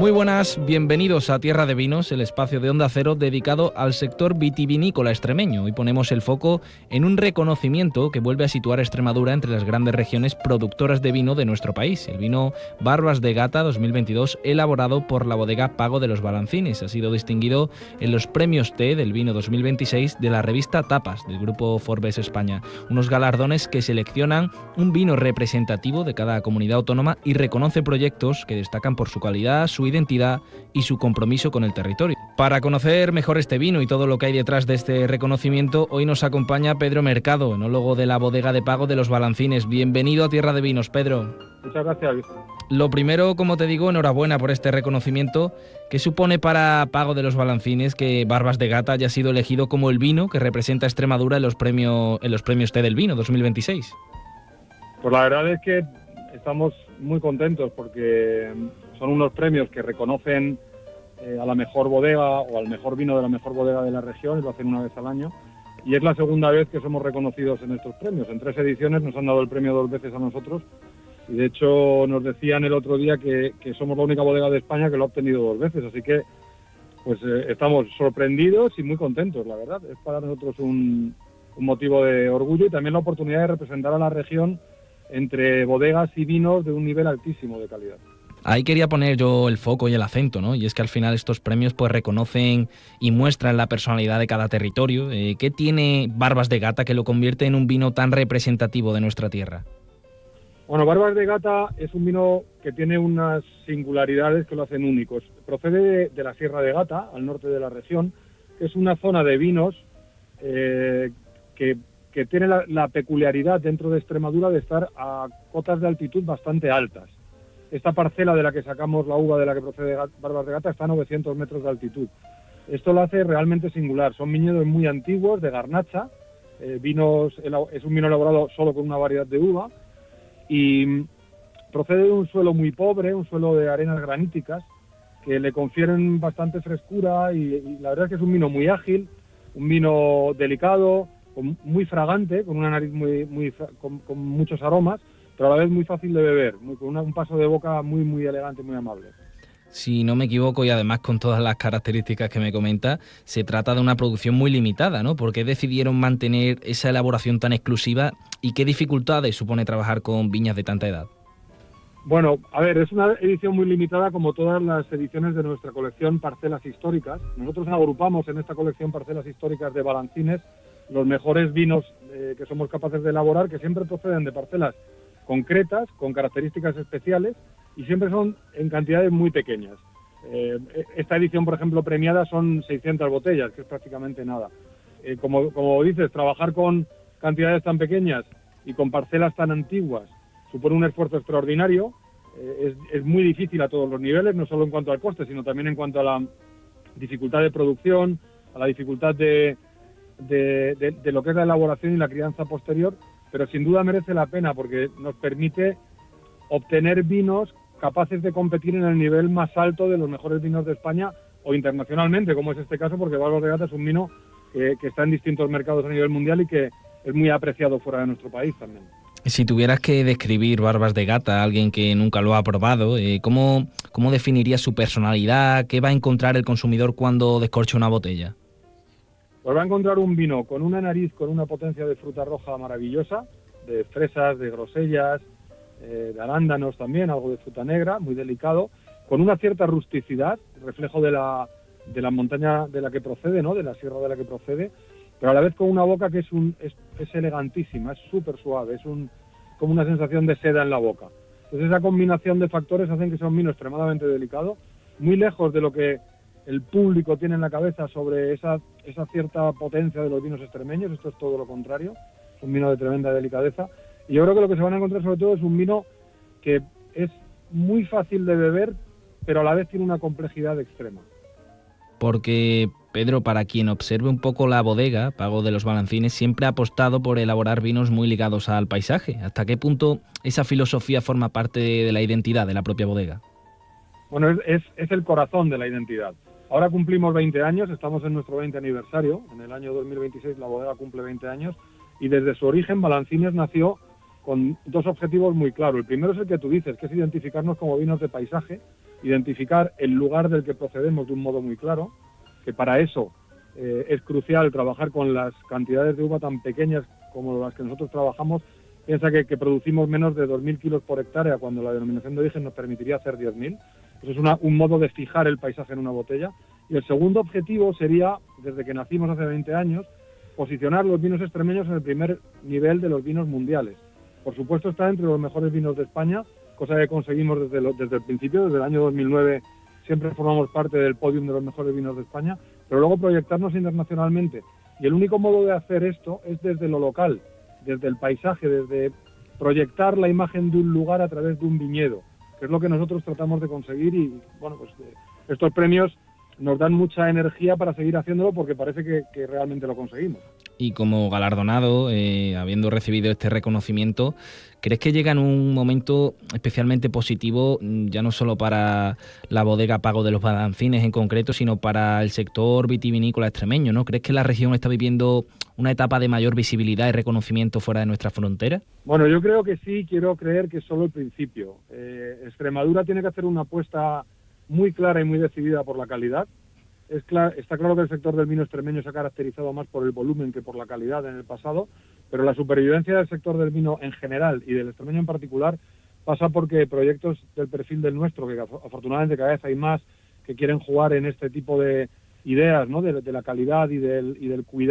Muy buenas, bienvenidos a Tierra de Vinos, el espacio de Onda Cero dedicado al sector vitivinícola extremeño. Hoy ponemos el foco en un reconocimiento que vuelve a situar a Extremadura entre las grandes regiones productoras de vino de nuestro país. El vino Barbas de Gata 2022, elaborado por la bodega Pago de los Balancines. Ha sido distinguido en los premios T del vino 2026 de la revista Tapas del grupo Forbes España. Unos galardones que seleccionan un vino representativo de cada comunidad autónoma y reconoce proyectos que destacan por su calidad, su identidad y su compromiso con el territorio. Para conocer mejor este vino y todo lo que hay detrás de este reconocimiento, hoy nos acompaña Pedro Mercado, enólogo de la bodega de Pago de los Balancines. Bienvenido a Tierra de Vinos, Pedro. Muchas gracias. Lo primero, como te digo, enhorabuena por este reconocimiento. ¿Qué supone para Pago de los Balancines que Barbas de Gata haya sido elegido como el vino que representa a Extremadura en los premios T del vino 2026? Pues la verdad es que estamos muy contentos porque son unos premios que reconocen a la mejor bodega o al mejor vino de la mejor bodega de la región, y lo hacen una vez al año. Y es la segunda vez que somos reconocidos en estos premios. En 3 ediciones nos han dado el premio 2 veces a nosotros. Y de hecho nos decían el otro día que somos la única bodega de España que lo ha obtenido 2 veces. Así que pues estamos sorprendidos y muy contentos, la verdad. Es para nosotros un motivo de orgullo y también la oportunidad de representar a la región entre bodegas y vinos de un nivel altísimo de calidad. Ahí quería poner yo el foco y el acento, ¿no? Y es que al final estos premios pues reconocen y muestran la personalidad de cada territorio. ¿Qué tiene Barbas de Gata que lo convierte en un vino tan representativo de nuestra tierra? Bueno, Barbas de Gata es un vino que tiene unas singularidades que lo hacen únicos. Procede de la Sierra de Gata, al norte de la región, que es una zona de vinos que tiene la peculiaridad dentro de Extremadura de estar a cotas de altitud bastante altas. Esta parcela de la que sacamos la uva de la que procede Barbas de Gata está a 900 metros de altitud. Esto lo hace realmente singular. Son viñedos muy antiguos, de garnacha, es un vino elaborado solo con una variedad de uva, y procede de un suelo muy pobre, un suelo de arenas graníticas, que le confieren bastante frescura, y la verdad es que es un vino muy ágil, un vino delicado, muy fragante, con una nariz con muchos aromas, pero a la vez muy fácil de beber, con un paso de boca muy elegante, muy amable. Si no me equivoco, y además con todas las características que me comenta, se trata de una producción muy limitada, ¿no? ¿Por qué decidieron mantener esa elaboración tan exclusiva y qué dificultades supone trabajar con viñas de tanta edad? Bueno, a ver, es una edición muy limitada como todas las ediciones de nuestra colección Parcelas Históricas. Nosotros agrupamos en esta colección Parcelas Históricas de Balancines los mejores vinos que somos capaces de elaborar, que siempre proceden de parcelas concretas, con características especiales, y siempre son en cantidades muy pequeñas. Esta edición, por ejemplo, premiada son 600 botellas, que es prácticamente nada. Como dices, trabajar con cantidades tan pequeñas y con parcelas tan antiguas supone un esfuerzo extraordinario. Es muy difícil a todos los niveles, no solo en cuanto al coste, sino también en cuanto a la dificultad de producción, a la dificultad de lo que es la elaboración y la crianza posterior, pero sin duda merece la pena porque nos permite obtener vinos capaces de competir en el nivel más alto de los mejores vinos de España o internacionalmente, como es este caso, porque Barbas de Gata es un vino que está en distintos mercados a nivel mundial y que es muy apreciado fuera de nuestro país también. Si tuvieras que describir Barbas de Gata a alguien que nunca lo ha probado, ¿cómo definirías su personalidad? ¿Qué va a encontrar el consumidor cuando descorche una botella? Pues va a encontrar un vino con una nariz, con una potencia de fruta roja maravillosa, de fresas, de grosellas, de arándanos también, algo de fruta negra, muy delicado, con una cierta rusticidad, reflejo de la montaña de la que procede, ¿no? De la sierra de la que procede, pero a la vez con una boca que es elegantísima, es súper suave, como una sensación de seda en la boca. Entonces esa combinación de factores hacen que sea un vino extremadamente delicado, muy lejos de lo que el público tiene en la cabeza sobre esa cierta potencia de los vinos extremeños. Esto es todo lo contrario, es un vino de tremenda delicadeza, y yo creo que lo que se van a encontrar sobre todo es un vino que es muy fácil de beber, pero a la vez tiene una complejidad extrema. Porque, Pedro, para quien observe un poco la bodega, Pago de los Balancines siempre ha apostado por elaborar vinos muy ligados al paisaje. ¿Hasta qué punto esa filosofía forma parte de la identidad de la propia bodega? Bueno, es el corazón de la identidad. Ahora cumplimos 20 años, estamos en nuestro 20 aniversario, en el año 2026 la bodega cumple 20 años, y desde su origen Balancines nació con 2 objetivos muy claros. El primero es el que tú dices, que es identificarnos como vinos de paisaje, identificar el lugar del que procedemos de un modo muy claro, que para eso es crucial trabajar con las cantidades de uva tan pequeñas como las que nosotros trabajamos. Piensa que producimos menos de 2.000 kilos por hectárea cuando la denominación de origen nos permitiría hacer 10.000. Eso es un modo de fijar el paisaje en una botella. Y el segundo objetivo sería, desde que nacimos hace 20 años, posicionar los vinos extremeños en el primer nivel de los vinos mundiales. Por supuesto está entre los mejores vinos de España, cosa que conseguimos desde el principio, desde el año 2009 siempre formamos parte del podium de los mejores vinos de España, pero luego proyectarnos internacionalmente. Y el único modo de hacer esto es desde lo local, desde el paisaje, desde proyectar la imagen de un lugar a través de un viñedo, que es lo que nosotros tratamos de conseguir y, bueno, pues estos premios nos dan mucha energía para seguir haciéndolo porque parece que realmente lo conseguimos. Y como galardonado, habiendo recibido este reconocimiento, ¿crees que llega en un momento especialmente positivo, ya no solo para la bodega Pago de los Balancines en concreto, sino para el sector vitivinícola extremeño, ¿no? ¿Crees que la región está viviendo una etapa de mayor visibilidad y reconocimiento fuera de nuestra frontera? Bueno, yo creo que sí, quiero creer que es solo el principio. Extremadura tiene que hacer una apuesta muy clara y muy decidida por la calidad. Está claro que el sector del vino extremeño se ha caracterizado más por el volumen que por la calidad en el pasado, pero la supervivencia del sector del vino en general y del extremeño en particular pasa porque proyectos del perfil del nuestro, que afortunadamente cada vez hay más que quieren jugar en este tipo de ideas, ¿no? de la calidad y del cuidado